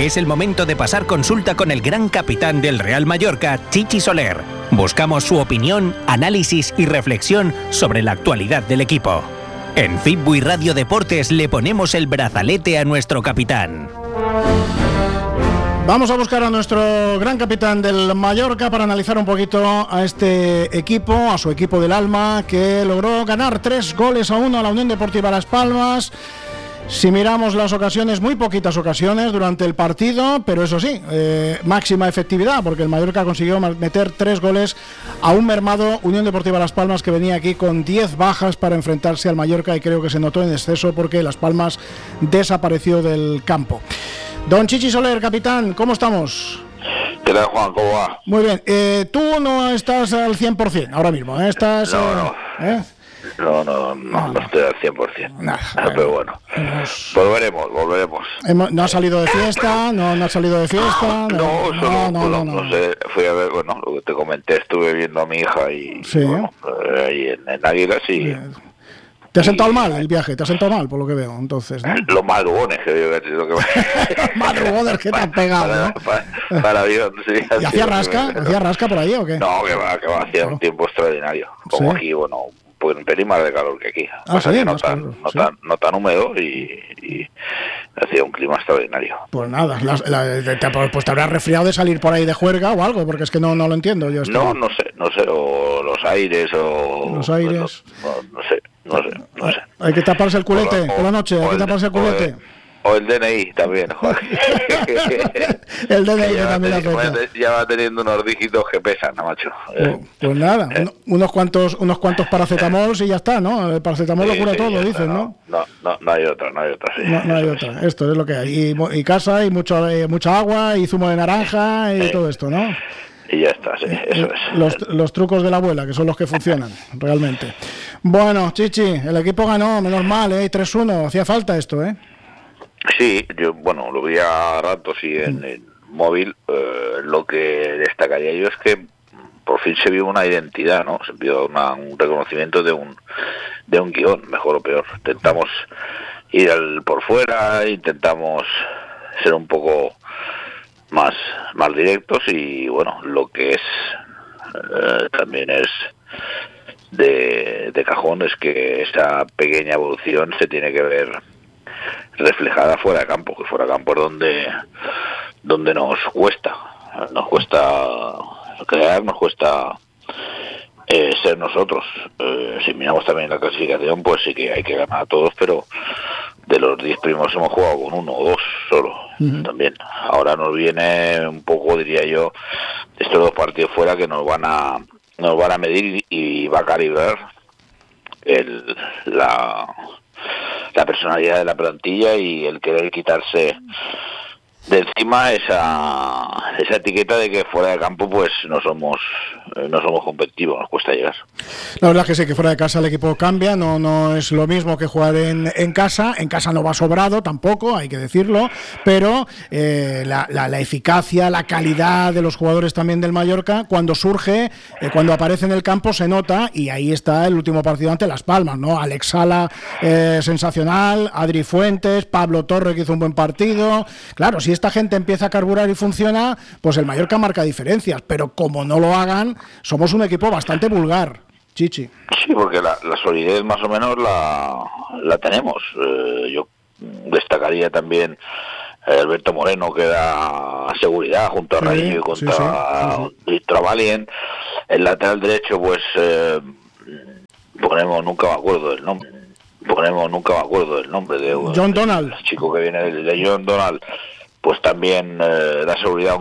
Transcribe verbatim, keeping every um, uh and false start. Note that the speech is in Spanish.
Es el momento de pasar consulta con el gran capitán del Real Mallorca, Chichi Soler. Buscamos su opinión, análisis y reflexión sobre la actualidad del equipo. En Fitbuy Radio Deportes le ponemos el brazalete a nuestro capitán. Vamos a buscar a nuestro gran capitán del Mallorca para analizar un poquito a este equipo, a su equipo del alma, que logró ganar tres goles a uno a la Unión Deportiva Las Palmas. Si miramos las ocasiones, muy poquitas ocasiones durante el partido, pero eso sí, eh, máxima efectividad, porque el Mallorca consiguió meter tres goles a un mermado Unión Deportiva Las Palmas, que venía aquí con diez bajas para enfrentarse al Mallorca, y creo que se notó en exceso porque Las Palmas desapareció del campo. Don Chichi Soler, capitán, ¿cómo estamos? ¿Qué tal, Juan? ¿Cómo va? Muy bien, eh, tú no estás al cien por ciento ahora mismo, ¿eh? Estás... No, no. ¿eh? No, no, no, no estoy al cien por ciento. Nah, pero bueno, hemos... volveremos, volveremos. Hemos, ¿No has salido de fiesta? ¿No, no has salido de fiesta? No, no, solo, no, no, no, no. no sé, fui a ver, bueno, lo que te comenté, estuve viendo a mi hija y, sí. bueno, ahí en, en Águilas y... Bien. ¿Te ha sentado mal el viaje? ¿Te ha sentado mal, por lo que veo, entonces, no? Los madrugones que yo lo que... Los madrugones que te han pegado, para, ¿no? para, para avión, sí. ¿Y hacía rasca? ¿Hacía rasca por ahí o qué? No, que va, que va, hacía un tiempo extraordinario. Como ¿sí? Aquí, bueno, pues un pelín más de calor que aquí. Ah, sí, que no, más tan, calor, no, sí. tan, no tan húmedo y, y hacía un clima extraordinario. Pues nada, la, la, te, pues te habrás resfriado de salir por ahí de juerga o algo, porque es que no, no lo entiendo yo. Esto. No, no sé, no sé, o los aires o... Los aires. No, no sé, no sé, no sé. Hay que taparse el culete o, por la noche, hay que taparse el culete. O el D N I también, joder. El D N I ya, también va afecta. teni- ya va teniendo unos dígitos que pesan, ¿no, macho? Pues, pues nada, Eh. un, unos cuantos unos cuantos paracetamols y ya está, ¿no? El paracetamol Sí, lo cura sí, todo, ya dicen, está, ¿no? No, no, no hay otra, no hay otra, sí. No, no hay Eso otra, es. esto es lo que hay. Y, mo- y casa, y mucho, eh, mucha agua, y zumo de naranja, y Sí. todo esto, ¿no? Y ya está, sí, eso es. Los, los trucos de la abuela, que son los que funcionan, realmente. Bueno, Chichi, el equipo ganó, menos mal, ¿eh? tres uno, hacía falta esto, ¿eh? Sí, yo, bueno, lo vi a ratos y en el móvil. Eh, lo que destacaría yo es que por fin se vio una identidad, ¿no? Se vio una, un reconocimiento de un de un guión, mejor o peor. Intentamos ir al por fuera, intentamos ser un poco más más directos y, bueno, lo que es eh, también es de, de cajón es que esa pequeña evolución se tiene que ver reflejada fuera de campo, que fuera de campo es donde donde nos cuesta nos cuesta crear, nos cuesta eh, ser nosotros. Eh, si miramos también la clasificación, pues sí que hay que ganar a todos, pero de los diez primeros hemos jugado con uno o dos solo. Uh-huh. También ahora nos viene un poco, diría yo, estos dos partidos fuera que nos van a nos van a medir y va a calibrar el la la personalidad de la plantilla y el querer quitarse de encima esa esa etiqueta de que fuera de campo pues no somos no somos competitivos, nos cuesta llegar. La verdad es que sí, que fuera de casa el equipo cambia, no no es lo mismo que jugar en, en casa, en casa no va sobrado tampoco, hay que decirlo, pero eh, la, la, la eficacia, la calidad de los jugadores también del Mallorca, cuando surge, eh, cuando aparece en el campo se nota, y ahí está el último partido ante Las Palmas, ¿no? Alex Sala, eh, sensacional, Adri Fuentes, Pablo Torre, que hizo un buen partido. Claro, si esta gente empieza a carburar y funciona, pues el Mallorca marca diferencias, pero como no lo hagan, somos un equipo bastante vulgar, Chichi. Sí, porque la, la solidez más o menos la, la tenemos. Eh, yo destacaría también eh, Alberto Moreno, que da seguridad junto a sí, Rayo y contra sí, sí, sí, sí. Travalien. El lateral derecho, pues eh, ponemos, nunca me acuerdo del nombre, ponemos, nunca me acuerdo del nombre de John Donald, el chico que viene de, de John Donald, pues también eh, da seguridad